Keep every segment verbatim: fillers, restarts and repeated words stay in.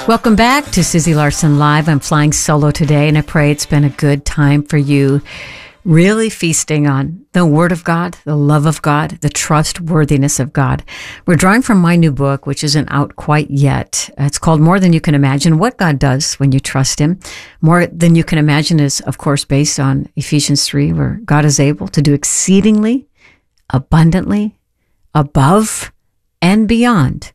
Welcome back to Susie Larson Live. I'm flying solo today, and I pray it's been a good time for you, really feasting on the Word of God, the love of God, the trustworthiness of God. We're drawing from my new book, which isn't out quite yet. It's called More Than You Can Imagine, What God Does When You Trust Him. More Than You Can Imagine is, of course, based on Ephesians three, where God is able to do exceedingly, abundantly, above, and beyond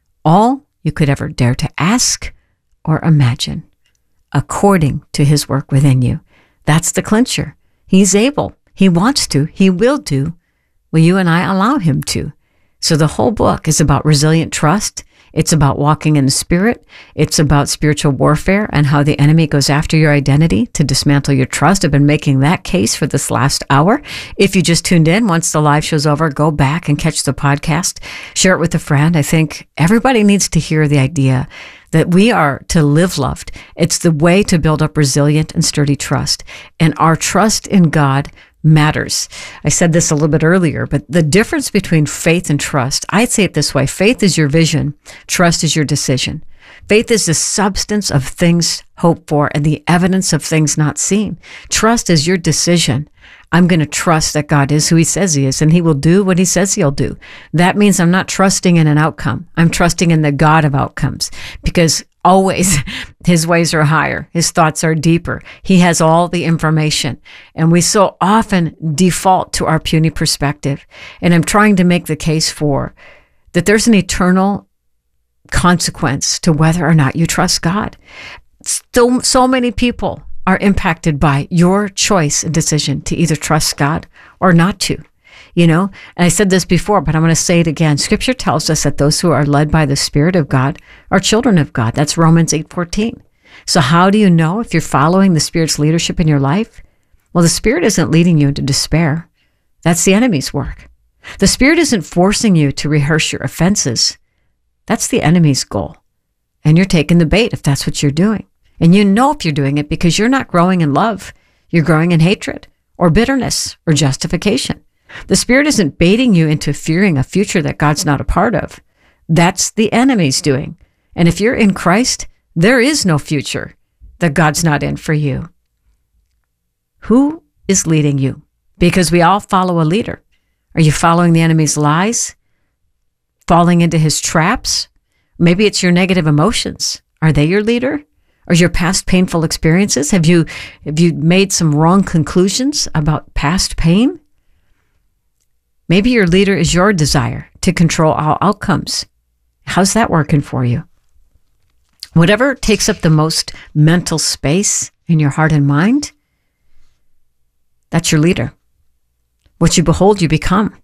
all you could ever dare to ask or imagine, according to His work within you. That's the clincher. He's able. He wants to. He will do. Will you and I allow Him to? So the whole book is about resilient trust. It's about walking in the Spirit. It's about spiritual warfare and how the enemy goes after your identity to dismantle your trust. I've been making that case for this last hour. If you just tuned in, once the live show's over, go back and catch the podcast. Share it with a friend. I think everybody needs to hear the idea that we are to live loved. It's the way to build up resilient and sturdy trust. And our trust in God matters. I said this a little bit earlier, but the difference between faith and trust, I'd say it this way. Faith is your vision. Trust is your decision. Faith is the substance of things hoped for and the evidence of things not seen. Trust is your decision. I'm going to trust that God is who He says He is, and He will do what He says He'll do. That means I'm not trusting in an outcome. I'm trusting in the God of outcomes, because always His ways are higher. His thoughts are deeper. He has all the information. And we so often default to our puny perspective. And I'm trying to make the case for that there's an eternal consequence to whether or not you trust God. So, so many people are impacted by your choice and decision to either trust God or not to. You know, and I said this before, but I'm going to say it again. Scripture tells us that those who are led by the Spirit of God are children of God. That's Romans eight fourteen. So how do you know if you're following the Spirit's leadership in your life? Well, the Spirit isn't leading you into despair. That's the enemy's work. The Spirit isn't forcing you to rehearse your offenses. That's the enemy's goal. And you're taking the bait if that's what you're doing. And you know if you're doing it because you're not growing in love. You're growing in hatred or bitterness or justification. The Spirit isn't baiting you into fearing a future that God's not a part of. That's the enemy's doing. And if you're in Christ, there is no future that God's not in for you. Who is leading you? Because we all follow a leader. Are you following the enemy's lies? Falling into his traps? Maybe it's your negative emotions. Are they your leader? Or your past painful experiences? Have you, have you made some wrong conclusions about past pain? Maybe your leader is your desire to control all outcomes. How's that working for you? Whatever takes up the most mental space in your heart and mind, that's your leader. What you behold, you become.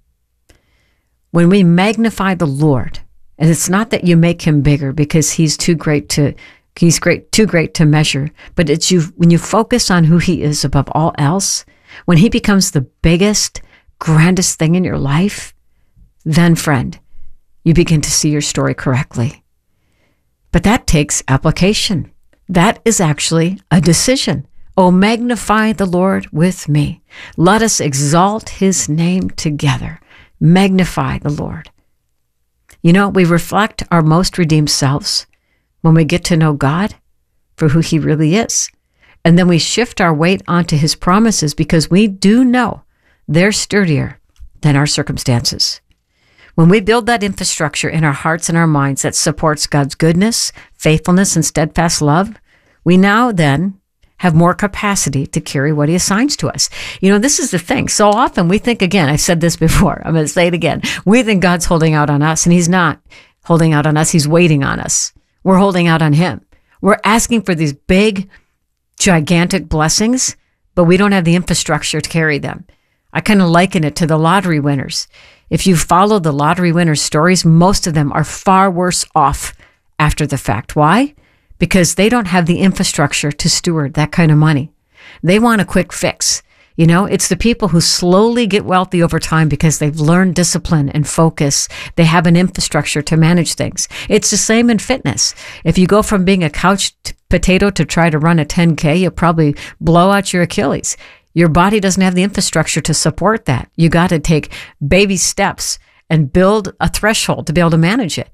When we magnify the Lord, and it's not that you make Him bigger because He's too great to He's great, too great to measure, but it's you when you focus on who He is above all else, when He becomes the biggest, grandest thing in your life, then, friend, you begin to see your story correctly. But that takes application. That is actually a decision. Oh, magnify the Lord with me. Let us exalt His name together. Magnify the Lord. You know, we reflect our most redeemed selves when we get to know God for who He really is. And then we shift our weight onto His promises because we do know they're sturdier than our circumstances. When we build that infrastructure in our hearts and our minds that supports God's goodness, faithfulness, and steadfast love, we now then have more capacity to carry what He assigns to us. You know, this is the thing. So often we think, again, I've said this before, I'm going to say it again. We think God's holding out on us, and He's not holding out on us. He's waiting on us. We're holding out on Him. We're asking for these big, gigantic blessings, but we don't have the infrastructure to carry them. I kind of liken it to the lottery winners. If you follow the lottery winners' stories, most of them are far worse off after the fact. Why? Because they don't have the infrastructure to steward that kind of money. They want a quick fix. You know, it's the people who slowly get wealthy over time because they've learned discipline and focus. They have an infrastructure to manage things. It's the same in fitness. If you go from being a couch potato to try to run a ten K, you'll probably blow out your Achilles. Your body doesn't have the infrastructure to support that. You got to take baby steps and build a threshold to be able to manage it.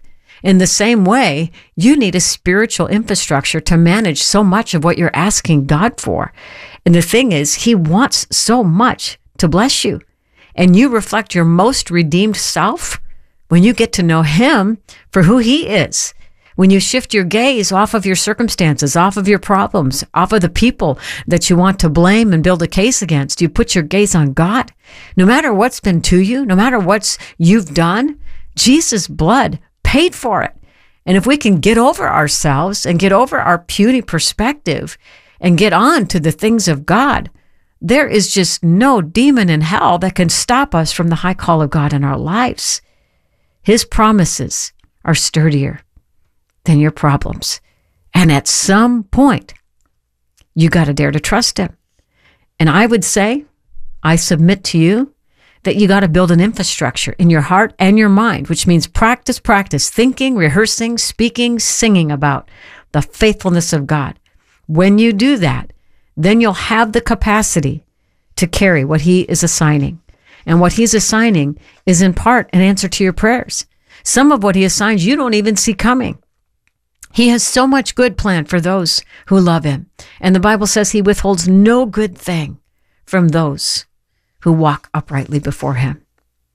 In the same way, you need a spiritual infrastructure to manage so much of what you're asking God for. And the thing is, He wants so much to bless you. And you reflect your most redeemed self when you get to know Him for who He is. When you shift your gaze off of your circumstances, off of your problems, off of the people that you want to blame and build a case against, you put your gaze on God. No matter what's been to you, no matter what you've done, Jesus' blood paid for it. And if we can get over ourselves and get over our puny perspective and get on to the things of God, there is just no demon in hell that can stop us from the high call of God in our lives. His promises are sturdier than your problems. And at some point, you got to dare to trust Him. And I would say, I submit to you that you got to build an infrastructure in your heart and your mind, which means practice, practice, thinking, rehearsing, speaking, singing about the faithfulness of God. When you do that, then you'll have the capacity to carry what He is assigning. And what He's assigning is in part an answer to your prayers. Some of what He assigns you don't even see coming. He has so much good planned for those who love Him. And the Bible says He withholds no good thing from those who walk uprightly before Him.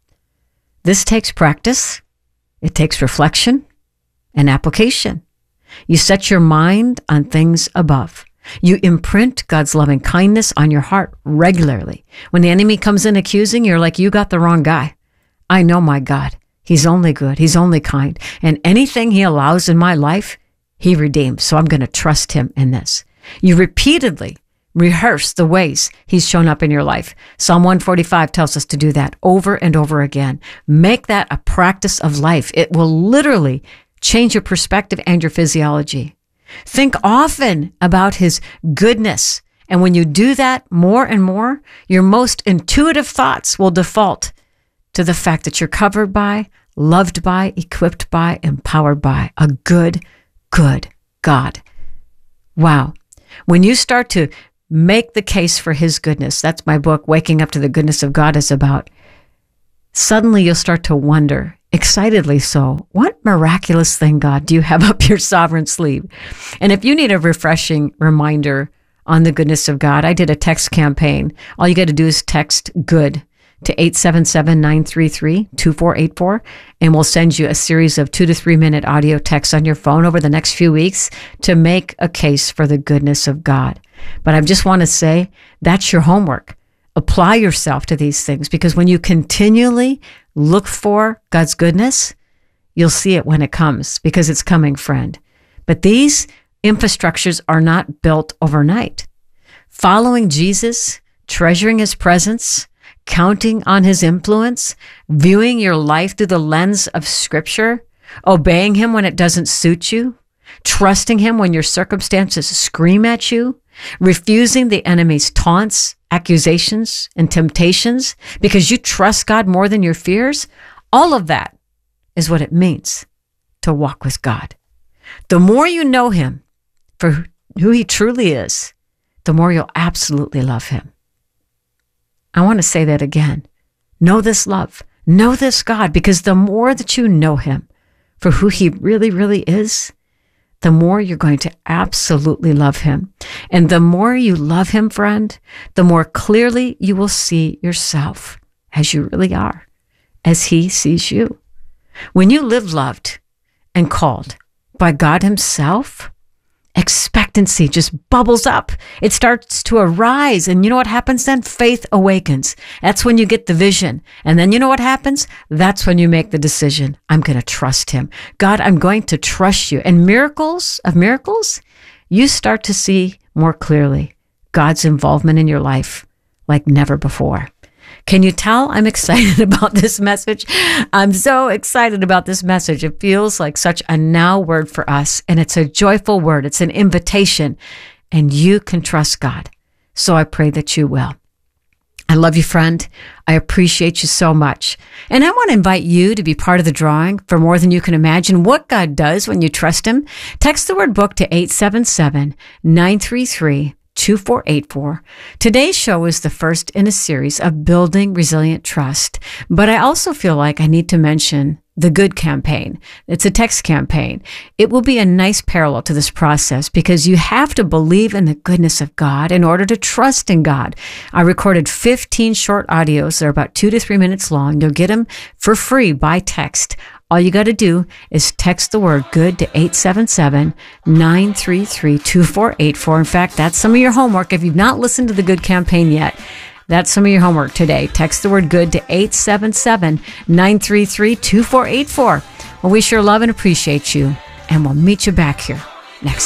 This takes practice. It takes reflection and application. You set your mind on things above. You imprint God's loving kindness on your heart regularly. When the enemy comes in accusing, you're like, you got the wrong guy. I know my God. He's only good. He's only kind. And anything He allows in my life, He redeems. So I'm going to trust Him in this. You repeatedly rehearse the ways He's shown up in your life. Psalm one forty-five tells us to do that over and over again. Make that a practice of life. It will literally change your perspective and your physiology. Think often about His goodness. And when you do that more and more, your most intuitive thoughts will default to the fact that you're covered by, loved by, equipped by, empowered by a good, good God. Wow. When you start to make the case for His goodness, that's my book, Waking Up to the Goodness of God, is about, suddenly you'll start to wonder, excitedly so, what miraculous thing, God, do you have up your sovereign sleeve? And if you need a refreshing reminder on the goodness of God, I did a text campaign. All you got to do is text GOOD to eight seven seven, nine three three, two four eight four, and we'll send you a series of two to three minute audio texts on your phone over the next few weeks to make a case for the goodness of God. But I just want to say, that's your homework. Apply yourself to these things, because when you continually look for God's goodness, you'll see it when it comes, because it's coming, friend. But these infrastructures are not built overnight. Following Jesus, treasuring His presence, counting on His influence, viewing your life through the lens of Scripture, obeying Him when it doesn't suit you, trusting Him when your circumstances scream at you, refusing the enemy's taunts, accusations, and temptations because you trust God more than your fears, all of that is what it means to walk with God. The more you know Him for who He truly is, the more you'll absolutely love Him. I want to say that again. Know this love. Know this God, because the more that you know Him for who He really, really is, the more you're going to absolutely love Him. And the more you love Him, friend, the more clearly you will see yourself as you really are, as He sees you. When you live loved and called by God Himself, expectancy just bubbles up. It starts to arise. And you know what happens then? Faith awakens. That's when you get the vision. And then you know what happens? That's when you make the decision. I'm going to trust Him. God, I'm going to trust you. And miracles of miracles, you start to see more clearly God's involvement in your life like never before. Can you tell I'm excited about this message? I'm so excited about this message. It feels like such a now word for us, and it's a joyful word. It's an invitation, and you can trust God. So I pray that you will. I love you, friend. I appreciate you so much. And I want to invite you to be part of the drawing for more than you can imagine what God does when you trust Him. Text the word book to eight seven seven, nine three three, two four eight four. Today's show is the first in a series of building resilient trust, but I also feel like I need to mention the Good campaign. It's a text campaign. It will be a nice parallel to this process because you have to believe in the goodness of God in order to trust in God. I recorded fifteen short audios. They're about two to three minutes long. You'll get them for free by text. All you got to do is text the word good to eight seven seven, nine three three, two four eight four. In fact, that's some of your homework. If you've not listened to the Good campaign yet, that's some of your homework today. Text the word good to eight seven seven, nine three three, two four eight four. Well, we sure love and appreciate you, and we'll meet you back here